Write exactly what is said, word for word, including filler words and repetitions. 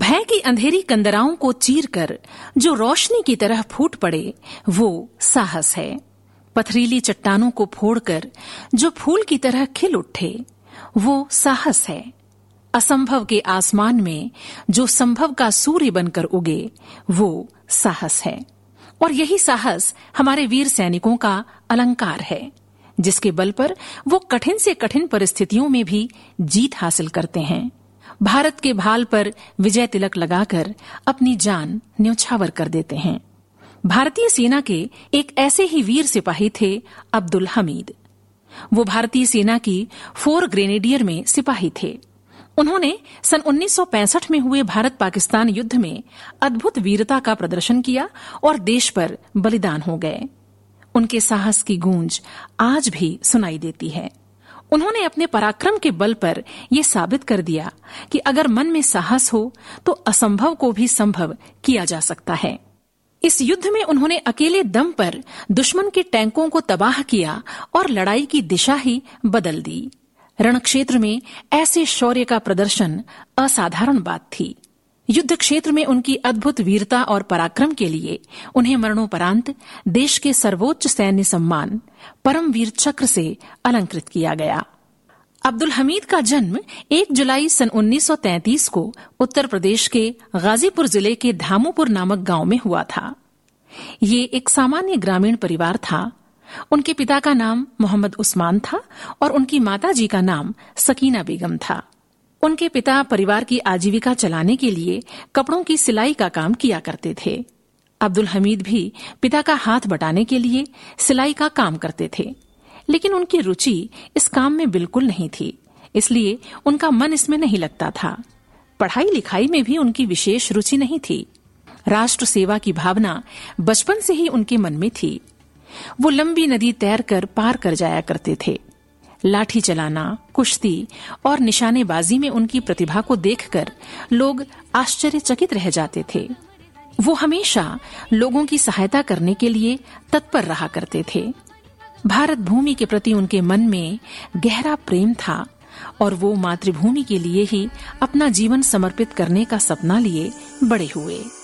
भय की अंधेरी कंदराओं को चीरकर जो रोशनी की तरह फूट पड़े वो साहस है। पथरीली चट्टानों को फोड़कर जो फूल की तरह खिल उठे वो साहस है। असंभव के आसमान में जो संभव का सूर्य बनकर उगे वो साहस है। और यही साहस हमारे वीर सैनिकों का अलंकार है, जिसके बल पर वो कठिन से कठिन परिस्थितियों में भी जीत हासिल करते हैं। भारत के भाल पर विजय तिलक लगाकर अपनी जान न्यौछावर कर देते हैं। भारतीय सेना के एक ऐसे ही वीर सिपाही थे अब्दुल हमीद। वो भारतीय सेना की फोर ग्रेनेडियर में सिपाही थे। उन्होंने सन उन्नीस सौ पैंसठ में हुए भारत पाकिस्तान युद्ध में अद्भुत वीरता का प्रदर्शन किया और देश पर बलिदान हो गए। उनके साहस की गूंज आज भी सुनाई देती है। उन्होंने अपने पराक्रम के बल पर यह साबित कर दिया कि अगर मन में साहस हो तो असंभव को भी संभव किया जा सकता है। इस युद्ध में उन्होंने अकेले दम पर दुश्मन के टैंकों को तबाह किया और लड़ाई की दिशा ही बदल दी। रणक्षेत्र में ऐसे शौर्य का प्रदर्शन असाधारण बात थी। युद्ध क्षेत्र में उनकी अद्भुत वीरता और पराक्रम के लिए उन्हें मरणोपरांत देश के सर्वोच्च सैन्य सम्मान परमवीर चक्र से अलंकृत किया गया। अब्दुल हमीद का जन्म एक जुलाई सन उन्नीस सौ तैंतीस को उत्तर प्रदेश के गाजीपुर जिले के धामोपुर नामक गांव में हुआ था। ये एक सामान्य ग्रामीण परिवार था। उनके पिता का नाम मोहम्मद उस्मान था और उनकी माताजी का नाम सकीना बेगम था। उनके पिता परिवार की आजीविका चलाने के लिए कपड़ों की सिलाई का काम किया करते थे। अब्दुल हमीद भी पिता का हाथ बटाने के लिए सिलाई का काम करते थे, लेकिन उनकी रुचि इस काम में बिल्कुल नहीं थी, इसलिए उनका मन इसमें नहीं लगता था। पढ़ाई लिखाई में भी उनकी विशेष रुचि नहीं थी। राष्ट्र सेवा की भावना बचपन से ही उनके मन में थी। वो लंबी नदी तैरकर पार कर जाया करते थे। लाठी चलाना, कुश्ती और निशानेबाजी में उनकी प्रतिभा को देखकर लोग आश्चर्यचकित रह जाते थे। वो हमेशा लोगों की सहायता करने के लिए तत्पर रहा करते थे। भारत भूमि के प्रति उनके मन में गहरा प्रेम था और वो मातृभूमि के लिए ही अपना जीवन समर्पित करने का सपना लिए बड़े हुए।